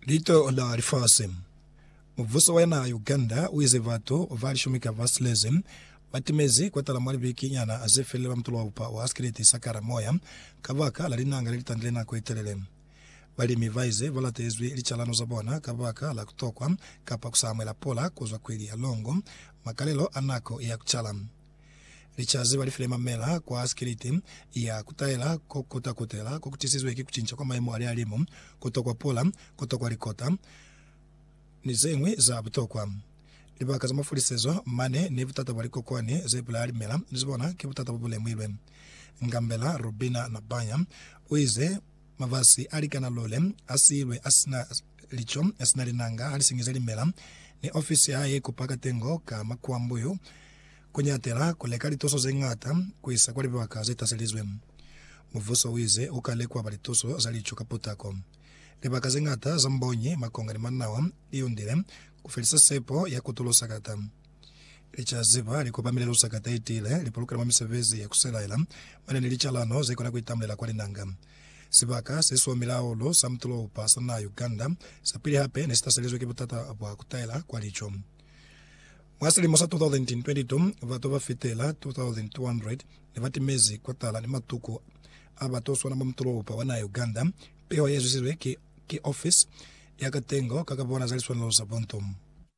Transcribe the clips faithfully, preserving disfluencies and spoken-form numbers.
Lito la rifase. Muvuso wena Uganda uize vato valishumika vasilezim batimezi kwa talamwali biki nyana azefele wa mtulu wa upa wa askiriti sakara moya kavaka la rinanga litandile na kuitelele. Bali mivaize volatezwi lichalano zabona kavaka la kutokwa kapa kusamwe la pola kuzwa kwili ya longo makalelo anako ya kuchalam. Richazi walifile mamela kwa askiriti ya kutaela kukuta kutela kukutisizwe iki kuchincha kwa maimu wali alimu kutokwa pola kutokwa rikota nizengwe za butokwa. Libaka za mafulisezo mane ni butata waliko kwani zebula alimela nizibona kibutata bubule mwilwe. Ngambela, Rubina na Banya uize mavasi alikana lole asilwe asina licho asina linanga alisingiza limela ni ofisi haye kupaka tengo ka makuambuyo kunyatela kulekali toso zengata kuisa kwa libaka zeta selizwe. Muvuso uize ukalekwa balitoso zalicho kaputako. Libaka zengata zambonye makongani manawa iundile kufelisa sepo ya kutulo sakata. Licha ziba likupa milelo sakata itile lipoluka na misevezi ya kuselaila mane nilichalano zekona kuitamlela kwa linanga. Sibaka sesuwa milaolo samtulo upasa na Uganda sapili hape nesita selizwe kibutata wa kutaila kwa licho. Mwasili mosa two thousand twenty-two vatova fitela two thousand two hundred ni vati mezi kwa tala ni matuku abatoso na mtulo upa wana Uganda pewa yezu sizwe ki, ki office ya katengo kakabona zaliswa na losa bontum.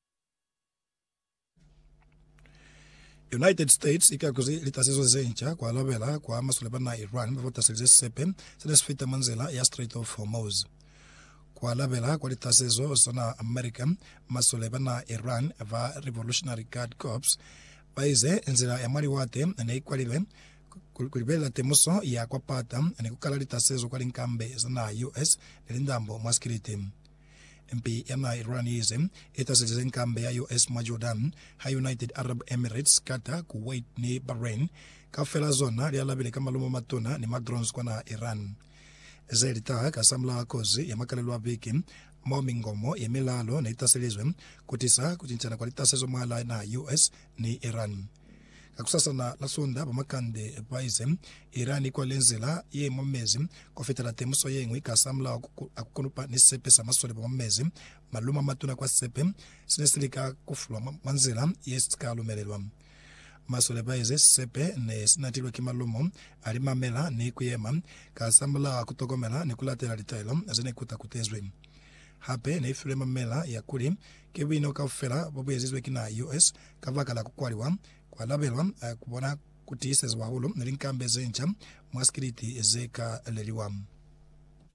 United States ikakuzi litasezo zencha kwa labela kwa masuleba na Iran bavota selize sepe sedesfita manzela ya Strait of Hormuz. Kwa labela kwa litasezo zona America masuleba na Iran va Revolutionary Guard Corps baize nzela ya mali wate na ikwaliwe kulibela temuso ya kwa pata na kukala litasezo kwa linkambe zona U S nilindambo mwaskiriti. M P yana Iranism itaselize nkambe ya U S mwa Jordan ha United Arab Emirates Qatar Kuwait ni Bahrain kafela zona lialabile kama lumo matuna ni madrones kwa na Iran. Zelita kasamla kozi ya makalelo abiki momingomo ya milalo na itaselizwe kutisa kuchinchana kwa litasezo mwala na U S ni Iran. Kakusasa na lasunda bamakande baize Iran kwa lenzela ye momezi kwa fitala temuso yengwi kasamla akukunupa ni sepe sa masole momezi maluma matuna kwa sepe sinesilika kufulwa manzela yeskalu melelwa. Masole baize sepe ne sinatilwa kimalumo alimamela ni kuyema kasamla kutogomela ni kulatela litailo azene kuta kutezwe. Hape na ifule mamela ya kuli kebino kafela bobu yazizwe kina U S kavaka la kukwaliwa kwa labelwa kubona kutisa zwa hulu nilinkambe zencha mwaskiriti ezeka leliwa.